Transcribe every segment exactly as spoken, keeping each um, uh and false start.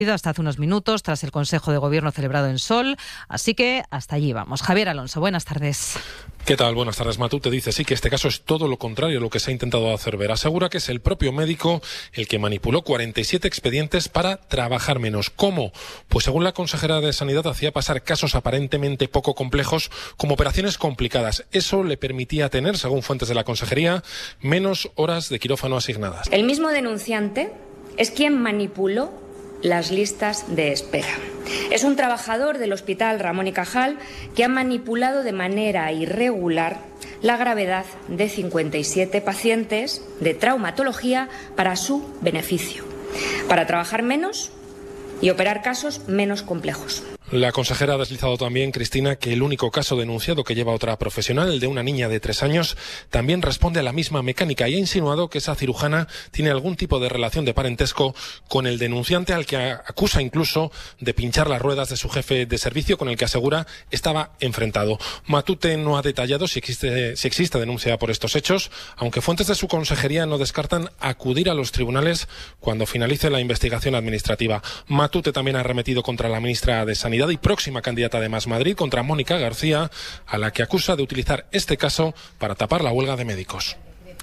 hasta hace unos minutos tras el Consejo de Gobierno celebrado en Sol, así que hasta allí vamos. Javier Alonso, buenas tardes. ¿Qué tal? Buenas tardes. Matute dice sí que este caso es todo lo contrario a lo que se ha intentado hacer ver. Asegura que es el propio médico el que manipuló cuarenta y siete expedientes para trabajar menos. ¿Cómo? Pues según la consejera de Sanidad hacía pasar casos aparentemente poco complejos como operaciones complicadas. Eso le permitía tener, según fuentes de la consejería, menos horas de quirófano asignadas. El mismo denunciante es quien manipuló las listas de espera. Es un trabajador del Hospital Ramón y Cajal que ha manipulado de manera irregular la gravedad de cincuenta y siete pacientes de traumatología para su beneficio, para trabajar menos y operar casos menos complejos. La consejera ha deslizado también, Cristina, que el único caso denunciado que lleva otra profesional, el de una niña de tres años, también responde a la misma mecánica y ha insinuado que esa cirujana tiene algún tipo de relación de parentesco con el denunciante, al que acusa incluso de pinchar las ruedas de su jefe de servicio, con el que asegura estaba enfrentado. Matute no ha detallado si existe, si existe denuncia por estos hechos, aunque fuentes de su consejería no descartan acudir a los tribunales cuando finalice la investigación administrativa. Matute también ha arremetido contra la ministra de Sanidad y próxima candidata de Más Madrid, contra Mónica García, a la que acusa de utilizar este caso para tapar la huelga de médicos.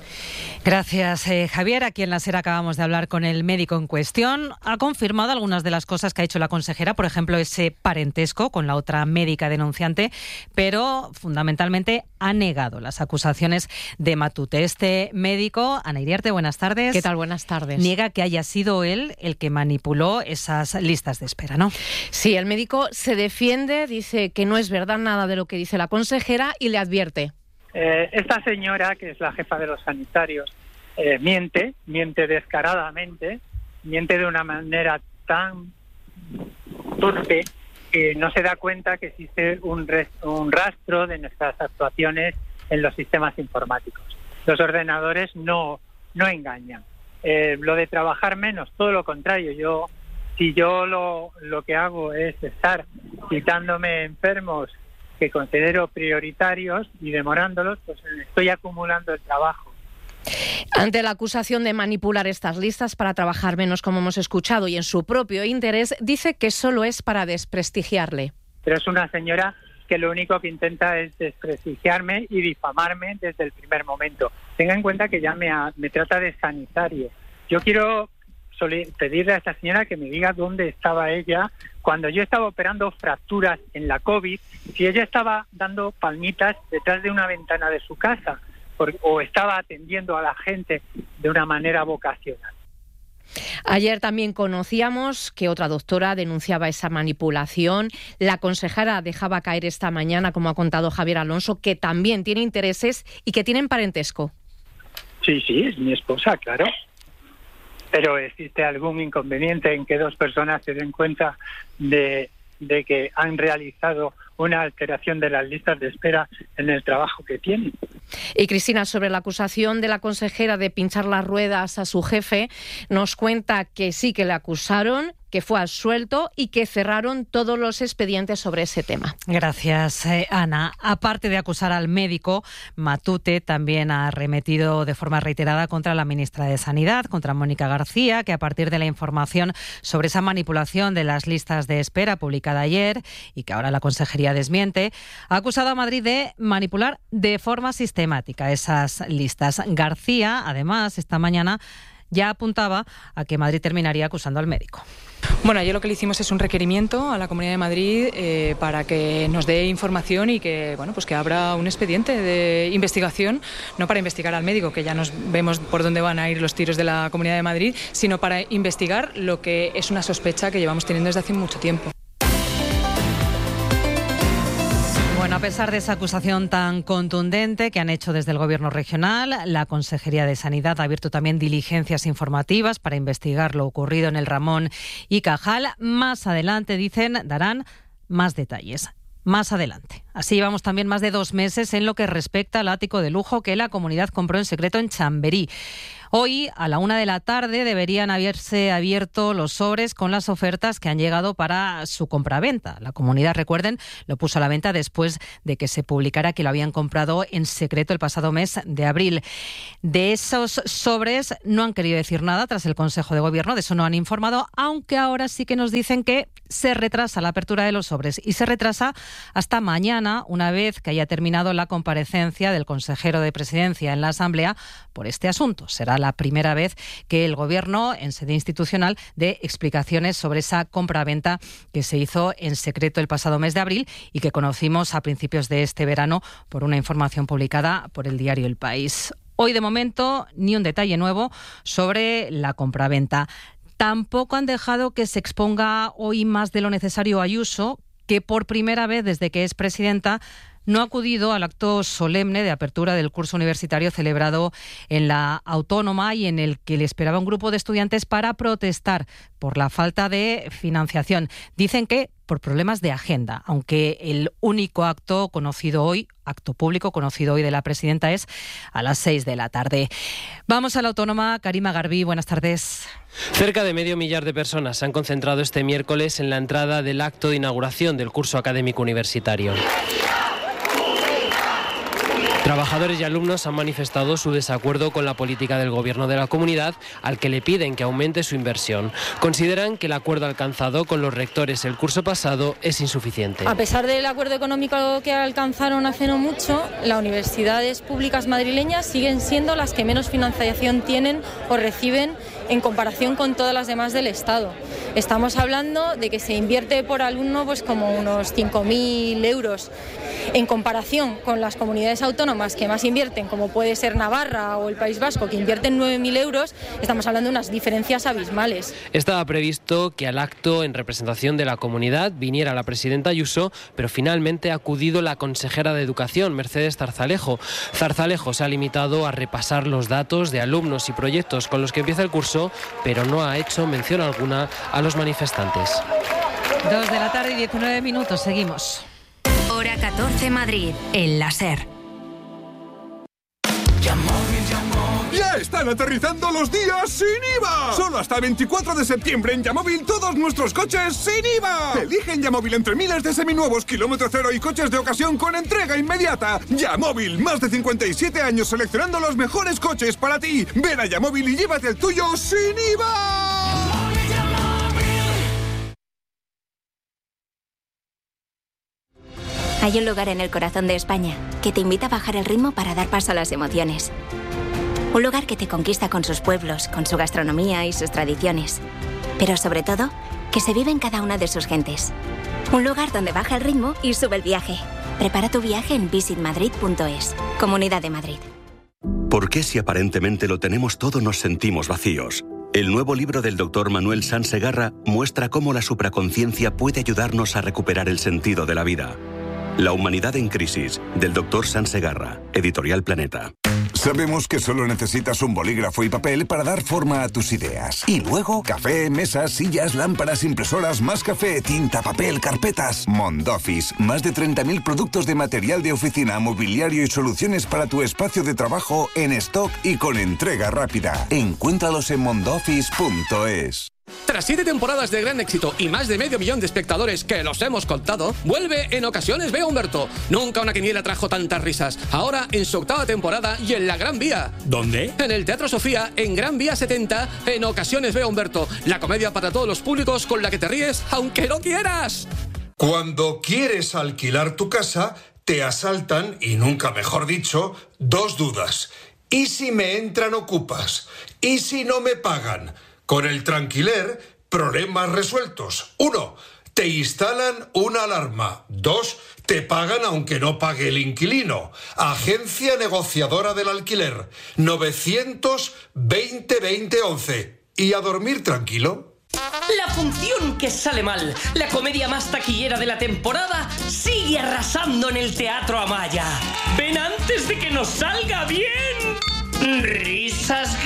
Gracias, eh, Javier. Aquí en la SER acabamos de hablar con el médico en cuestión. Ha confirmado algunas de las cosas que ha hecho la consejera, por ejemplo, ese parentesco con la otra médica denunciante, pero fundamentalmente ha negado las acusaciones de Matute. Este médico, Ana Iriarte, buenas tardes. ¿Qué tal? Buenas tardes. Niega que haya sido él el que manipuló esas listas de espera, ¿no? Sí, el médico se defiende, dice que no es verdad nada de lo que dice la consejera y le advierte. Eh, esta señora, que es la jefa de los sanitarios, eh, miente, miente descaradamente, miente de una manera tan torpe que no se da cuenta que existe un, res, un rastro de nuestras actuaciones en los sistemas informáticos. Los ordenadores no, no engañan. Eh, lo de trabajar menos, todo lo contrario. Yo, si yo lo, lo que hago es estar quitándome enfermos que considero prioritarios y demorándolos, pues estoy acumulando el trabajo. Ante la acusación de manipular estas listas para trabajar menos, como hemos escuchado, y en su propio interés, dice que solo es para desprestigiarle. Pero es una señora que lo único que intenta es desprestigiarme y difamarme desde el primer momento. Tenga en cuenta que ya me, ha, me trata de sanitario. Yo quiero pedirle a esta señora que me diga dónde estaba ella cuando yo estaba operando fracturas en la COVID, si ella estaba dando palmitas detrás de una ventana de su casa por, o estaba atendiendo a la gente de una manera vocacional. Ayer también conocíamos que otra doctora denunciaba esa manipulación. La consejera dejaba caer esta mañana, como ha contado Javier Alonso, que también tiene intereses y que tienen parentesco. Sí, sí, es mi esposa, claro. Pero ¿existe algún inconveniente en que dos personas se den cuenta de, de que han realizado una alteración de las listas de espera en el trabajo que tienen? Y Cristina, sobre la acusación de la consejera de pinchar las ruedas a su jefe, nos cuenta que sí que le acusaron, que fue absuelto y que cerraron todos los expedientes sobre ese tema. Gracias, eh, Ana. Aparte de acusar al médico, Matute también ha arremetido de forma reiterada contra la ministra de Sanidad, contra Mónica García, que a partir de la información sobre esa manipulación de las listas de espera publicada ayer y que ahora la consejería desmiente, ha acusado a Madrid de manipular de forma sistemática esas listas. García, además, esta mañana ya apuntaba a que Madrid terminaría acusando al médico. Bueno, ayer lo que le hicimos es un requerimiento a la Comunidad de Madrid eh, para que nos dé información y que, bueno, pues que abra un expediente de investigación, no para investigar al médico, que ya nos vemos por dónde van a ir los tiros de la Comunidad de Madrid, sino para investigar lo que es una sospecha que llevamos teniendo desde hace mucho tiempo. Bueno, a pesar de esa acusación tan contundente que han hecho desde el Gobierno regional, la Consejería de Sanidad ha abierto también diligencias informativas para investigar lo ocurrido en el Ramón y Cajal. Más adelante, dicen, darán más detalles. Más adelante. Así llevamos también más de dos meses en lo que respecta al ático de lujo que la comunidad compró en secreto en Chamberí. Hoy, a la una de la tarde, deberían haberse abierto los sobres con las ofertas que han llegado para su compraventa. La comunidad, recuerden, lo puso a la venta después de que se publicara que lo habían comprado en secreto el pasado mes de abril. De esos sobres no han querido decir nada tras el Consejo de Gobierno, de eso no han informado, aunque ahora sí que nos dicen que se retrasa la apertura de los sobres y se retrasa hasta mañana, una vez que haya terminado la comparecencia del consejero de Presidencia en la Asamblea por este asunto. Será la primera vez que el Gobierno, en sede institucional, dé explicaciones sobre esa compraventa que se hizo en secreto el pasado mes de abril y que conocimos a principios de este verano por una información publicada por el diario El País. Hoy, de momento, ni un detalle nuevo sobre la compraventa. Tampoco han dejado que se exponga hoy más de lo necesario Ayuso, que por primera vez desde que es presidenta no ha acudido al acto solemne de apertura del curso universitario celebrado en la Autónoma y en el que le esperaba un grupo de estudiantes para protestar por la falta de financiación. Dicen que por problemas de agenda, aunque el único acto conocido hoy, acto público conocido hoy de la presidenta, es a las seis de la tarde. Vamos a la Autónoma. Karima Garbí, buenas tardes. Cerca de medio millar de personas se han concentrado este miércoles en la entrada del acto de inauguración del curso académico universitario. Trabajadores y alumnos han manifestado su desacuerdo con la política del Gobierno de la comunidad, al que le piden que aumente su inversión. Consideran que el acuerdo alcanzado con los rectores el curso pasado es insuficiente. A pesar del acuerdo económico que alcanzaron hace no mucho, las universidades públicas madrileñas siguen siendo las que menos financiación tienen o reciben en comparación con todas las demás del Estado. Estamos hablando de que se invierte por alumno pues como unos cinco mil euros. En comparación con las comunidades autónomas que más invierten, como puede ser Navarra o el País Vasco, que invierten nueve mil euros, estamos hablando de unas diferencias abismales. Estaba previsto que al acto, en representación de la comunidad, viniera la presidenta Ayuso, pero finalmente ha acudido la consejera de Educación, Mercedes Zarzalejo. Zarzalejo se ha limitado a repasar los datos de alumnos y proyectos con los que empieza el curso, pero no ha hecho mención alguna a los manifestantes. Dos de la tarde y diecinueve minutos, seguimos. Hora catorce Madrid, el láser. ¡Ya están aterrizando los días sin I V A! Solo hasta veinticuatro de septiembre en Yamóvil todos nuestros coches sin I V A. Elige en Yamóvil entre miles de seminuevos, kilómetro cero y coches de ocasión con entrega inmediata. Yamóvil, más de cincuenta y siete años seleccionando los mejores coches para ti. Ven a Yamóvil y llévate el tuyo sin I V A. Hay un lugar en el corazón de España que te invita a bajar el ritmo para dar paso a las emociones. Un lugar que te conquista con sus pueblos, con su gastronomía y sus tradiciones. Pero sobre todo, que se vive en cada una de sus gentes. Un lugar donde baja el ritmo y sube el viaje. Prepara tu viaje en visit madrid punto es. Comunidad de Madrid. ¿Por qué si aparentemente lo tenemos todo nos sentimos vacíos? El nuevo libro del doctor Manuel Sanz Segarra muestra cómo la supraconciencia puede ayudarnos a recuperar el sentido de la vida. La humanidad en crisis, del doctor Sanz Segarra, Editorial Planeta. Sabemos que solo necesitas un bolígrafo y papel para dar forma a tus ideas. Y luego, café, mesas, sillas, lámparas, impresoras, más café, tinta, papel, carpetas. Mondoffice, más de treinta mil productos de material de oficina, mobiliario y soluciones para tu espacio de trabajo en stock y con entrega rápida. Encuéntralos en mondoffice punto es. Tras siete temporadas de gran éxito y más de medio millón de espectadores que los hemos contado, vuelve En Ocasiones Veo a Humberto. Nunca una quiniela trajo tantas risas. Ahora en su octava temporada y en la Gran Vía. ¿Dónde? En el Teatro Sofía, en Gran Vía setenta, En Ocasiones Veo a Humberto. La comedia para todos los públicos con la que te ríes aunque no quieras. Cuando quieres alquilar tu casa, te asaltan, y nunca mejor dicho, dos dudas. ¿Y si me entran ocupas? ¿Y si no me pagan? Con el Tranquiler, problemas resueltos. Uno, te instalan una alarma. Dos, te pagan aunque no pague el inquilino. Agencia negociadora del alquiler. novecientos veinte veinte once. ¿Y a dormir tranquilo? La función que sale mal, la comedia más taquillera de la temporada, sigue arrasando en el Teatro Amaya. Ven antes de que nos salga bien. Risas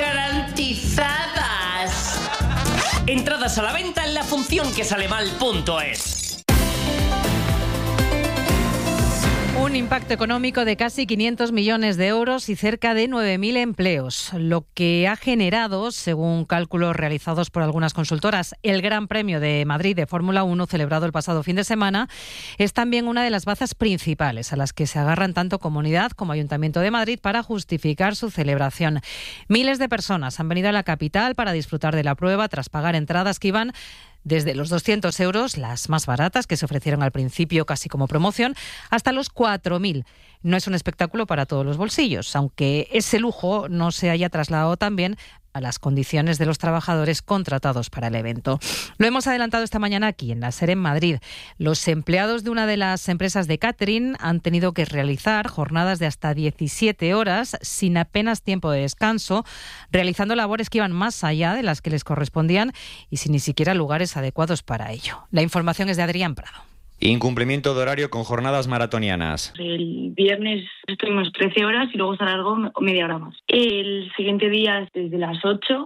garantizadas. Entradas a la venta en la función que sale mal punto es. Un impacto económico de casi quinientos millones de euros y cerca de nueve mil empleos, lo que ha generado, según cálculos realizados por algunas consultoras, el Gran Premio de Madrid de Fórmula uno celebrado el pasado fin de semana, es también una de las bazas principales a las que se agarran tanto Comunidad como Ayuntamiento de Madrid para justificar su celebración. Miles de personas han venido a la capital para disfrutar de la prueba tras pagar entradas que iban desde los doscientos euros, las más baratas, que se ofrecieron al principio casi como promoción, hasta los cuatro mil. No es un espectáculo para todos los bolsillos, aunque ese lujo no se haya trasladado también a las condiciones de los trabajadores contratados para el evento. Lo hemos adelantado esta mañana aquí en la SER en Madrid. Los empleados de una de las empresas de catering han tenido que realizar jornadas de hasta diecisiete horas sin apenas tiempo de descanso, realizando labores que iban más allá de las que les correspondían y sin ni siquiera lugares adecuados para ello. La información es de Adrián Prado. Incumplimiento de horario con jornadas maratonianas. El viernes estuvimos trece horas y luego se alargó media hora más. El siguiente día desde las ocho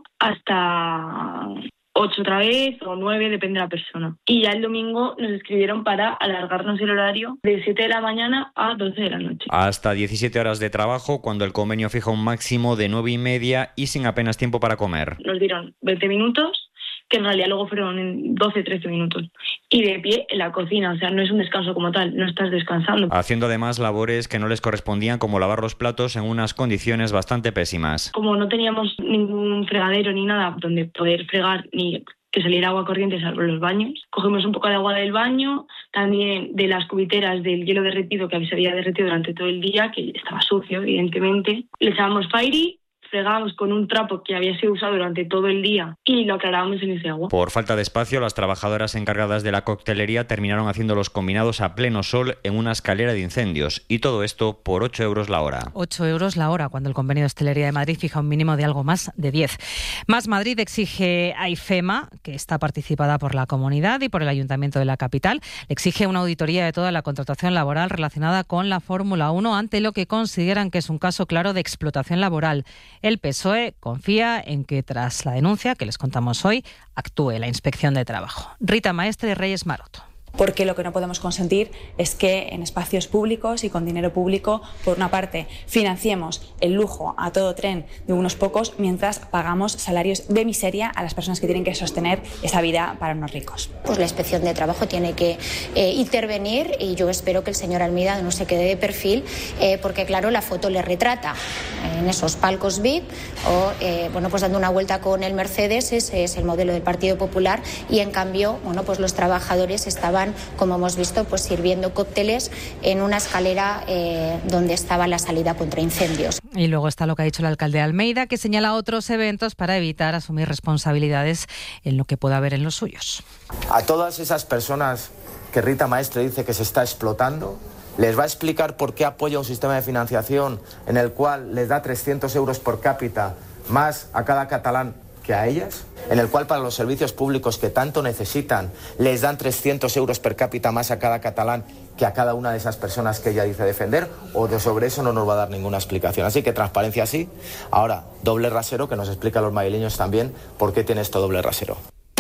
hasta ocho otra vez o nueve, depende de la persona. Y ya el domingo nos escribieron para alargarnos el horario de siete de la mañana a doce de la noche. Hasta diecisiete horas de trabajo cuando el convenio fija un máximo de nueve y media y sin apenas tiempo para comer. Nos dieron veinte minutos, que en realidad luego fueron doce trece minutos. Y de pie en la cocina, o sea, no es un descanso como tal, no estás descansando. Haciendo además labores que no les correspondían, como lavar los platos en unas condiciones bastante pésimas. Como no teníamos ningún fregadero ni nada donde poder fregar ni que saliera agua corriente salvo los baños, cogimos un poco de agua del baño, también de las cubiteras del hielo derretido que se había derretido durante todo el día, que estaba sucio, evidentemente. Le echábamos Fairy, fregábamos con un trapo que había sido usado durante todo el día y lo aclarábamos en ese agua. Por falta de espacio, las trabajadoras encargadas de la coctelería terminaron haciendo los combinados a pleno sol en una escalera de incendios. Y todo esto por ocho euros la hora. ocho euros la hora, cuando el Convenio de Hostelería de Madrid fija un mínimo de algo más de diez. Más Madrid exige a IFEMA, que está participada por la Comunidad y por el Ayuntamiento de la capital, le exige una auditoría de toda la contratación laboral relacionada con la Fórmula uno ante lo que consideran que es un caso claro de explotación laboral. El P S O E confía en que tras la denuncia que les contamos hoy, actúe la Inspección de Trabajo. Rita Maestre, Reyes Maroto. Porque lo que no podemos consentir es que en espacios públicos y con dinero público, por una parte, financiemos el lujo a todo tren de unos pocos mientras pagamos salarios de miseria a las personas que tienen que sostener esa vida para unos ricos. Pues la Inspección de Trabajo tiene que eh, intervenir y yo espero que el señor Almeida no se quede de perfil eh, porque, claro, la foto le retrata en esos palcos V I P o, eh, bueno, pues dando una vuelta con el Mercedes, ese es el modelo del Partido Popular y, en cambio, bueno, pues los trabajadores estaban, como hemos visto, pues sirviendo cócteles en una escalera eh, donde estaba la salida contra incendios. Y luego está lo que ha dicho el alcalde de Almeida, que señala otros eventos para evitar asumir responsabilidades en lo que pueda haber en los suyos. A todas esas personas que Rita Maestre dice que se está explotando, les va a explicar por qué apoya un sistema de financiación en el cual les da trescientos euros por cápita más a cada catalán que a ellas, en el cual para los servicios públicos que tanto necesitan les dan trescientos euros per cápita más a cada catalán que a cada una de esas personas que ella dice defender, o de sobre eso no nos va a dar ninguna explicación. Así que transparencia sí. Ahora, doble rasero, que nos explica a los madrileños también por qué tiene esto doble rasero.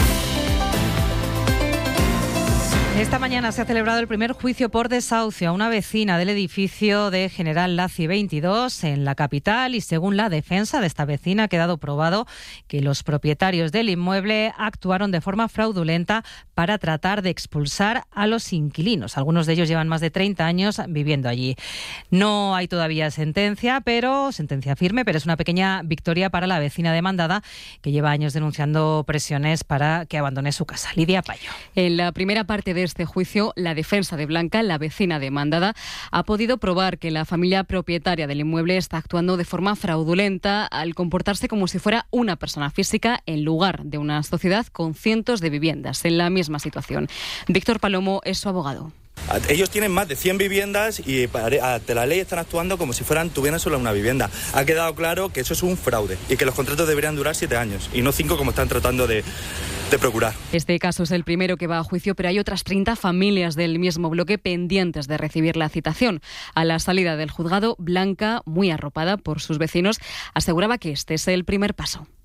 Esta mañana se ha celebrado el primer juicio por desahucio a una vecina del edificio de General Laci veintidós en la capital y, según la defensa de esta vecina, ha quedado probado que los propietarios del inmueble actuaron de forma fraudulenta para tratar de expulsar a los inquilinos. Algunos de ellos llevan más de treinta años viviendo allí. No hay todavía sentencia, pero sentencia firme, pero es una pequeña victoria para la vecina demandada que lleva años denunciando presiones para que abandone su casa. Lidia Payo. En la primera parte de este juicio, la defensa de Blanca, la vecina demandada, ha podido probar que la familia propietaria del inmueble está actuando de forma fraudulenta al comportarse como si fuera una persona física en lugar de una sociedad con cientos de viviendas en la misma situación. Víctor Palomo es su abogado. Ellos tienen más de cien viviendas y ante la ley están actuando como si fueran tuvieran solo una vivienda. Ha quedado claro que eso es un fraude y que los contratos deberían durar siete años y no cinco como están tratando de, de procurar. Este caso es el primero que va a juicio, pero hay otras treinta familias del mismo bloque pendientes de recibir la citación. A la salida del juzgado, Blanca, muy arropada por sus vecinos, aseguraba que este es el primer paso.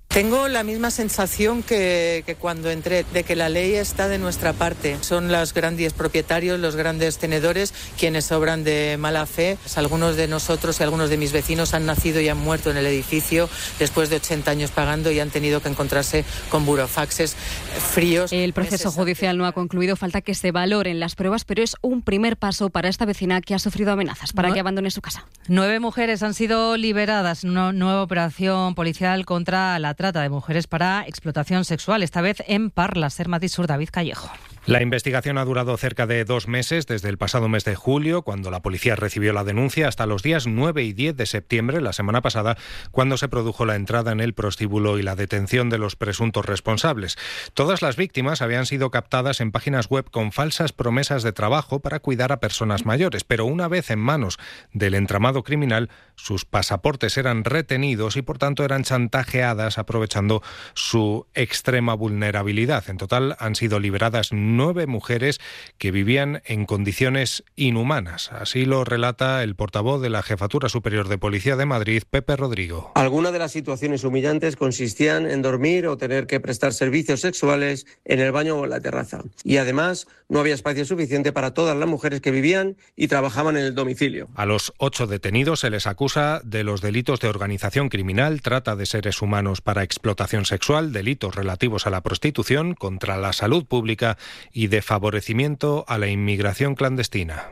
Tengo la misma sensación que, que cuando entré, de que la ley está de nuestra parte. Son los grandes propietarios, los grandes tenedores, quienes obran de mala fe. Algunos de nosotros y algunos de mis vecinos han nacido y han muerto en el edificio después de ochenta años pagando y han tenido que encontrarse con burofaxes fríos. El proceso judicial no ha concluido, falta que se valoren las pruebas, pero es un primer paso para esta vecina que ha sufrido amenazas para no. que abandone su casa. Nueve mujeres han sido liberadas en una nueva operación policial contra la trata de mujeres para explotación sexual, esta vez en Parla, Sermadí Sur. David Callejo. La investigación ha durado cerca de dos meses, desde el pasado mes de julio, cuando la policía recibió la denuncia, hasta los días nueve y diez de septiembre, la semana pasada, cuando se produjo la entrada en el prostíbulo y la detención de los presuntos responsables. Todas las víctimas habían sido captadas en páginas web con falsas promesas de trabajo para cuidar a personas mayores, pero una vez en manos del entramado criminal, sus pasaportes eran retenidos y por tanto eran chantajeadas aprovechando su extrema vulnerabilidad. En total han sido liberadas nueve mujeres que vivían en condiciones inhumanas. Así lo relata el portavoz de la Jefatura Superior de Policía de Madrid, Pepe Rodrigo. Algunas de las situaciones humillantes consistían en dormir o tener que prestar servicios sexuales en el baño o en la terraza. Y además no había espacio suficiente para todas las mujeres que vivían y trabajaban en el domicilio. A los ocho detenidos se les acusa de los delitos de organización criminal, trata de seres humanos para explotación sexual, delitos relativos a la prostitución, contra la salud pública y de favorecimiento a la inmigración clandestina.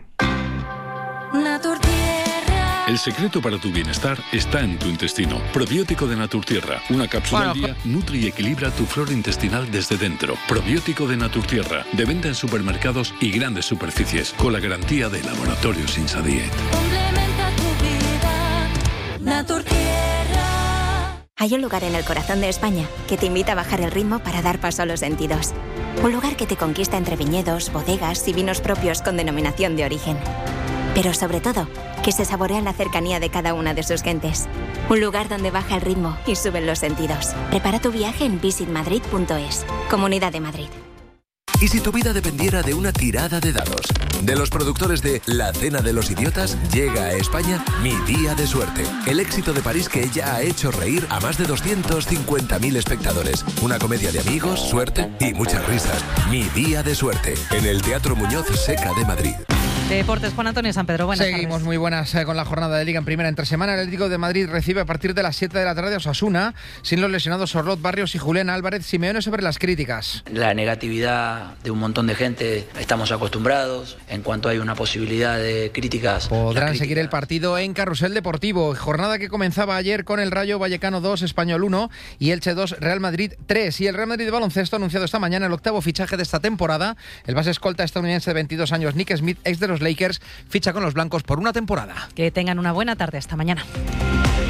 El secreto para tu bienestar está en tu intestino. Probiótico de Naturtierra. Una cápsula bueno, al día nutre y equilibra tu flora intestinal desde dentro. Probiótico de Naturtierra. De venta en supermercados y grandes superficies. Con la garantía de Laboratorios Insadiet. Complementa tu vida. Naturtierra. Hay un lugar en el corazón de España que te invita a bajar el ritmo para dar paso a los sentidos. Un lugar que te conquista entre viñedos, bodegas y vinos propios con denominación de origen. Pero sobre todo, que se saborea en la cercanía de cada una de sus gentes. Un lugar donde baja el ritmo y suben los sentidos. Prepara tu viaje en visit madrid punto es. Comunidad de Madrid. ¿Y si tu vida dependiera de una tirada de dados? De los productores de La Cena de los Idiotas, llega a España Mi Día de Suerte. El éxito de París que ya ha hecho reír a más de doscientos cincuenta mil espectadores. Una comedia de amigos, suerte y muchas risas. Mi Día de Suerte, en el Teatro Muñoz Seca de Madrid. Deportes, Juan Antonio San Pedro, buenas Seguimos tardes. muy buenas eh, con la jornada de Liga en primera. Entre semana, el Atlético de Madrid recibe a partir de las siete de la tarde a Osasuna, sin los lesionados Sorlot, Barrios y Julián Álvarez. Simeone sobre las críticas. La negatividad de un montón de gente, estamos acostumbrados. En cuanto hay una posibilidad de críticas... Podrán seguir el partido en Carrusel Deportivo. Jornada que comenzaba ayer con el Rayo Vallecano dos, Español uno y Elche dos, Real Madrid tres. Y el Real Madrid de baloncesto ha anunciado esta mañana el octavo fichaje de esta temporada. El base escolta estadounidense de veintidós años, Nick Smith, ex de los Lakers, ficha con los blancos por una temporada. Que tengan una buena tarde. Hasta mañana.